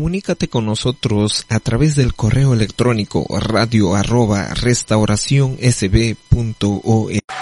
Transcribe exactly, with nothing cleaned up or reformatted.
comunícate con nosotros a través del correo electrónico radio arroba restauración s b punto org.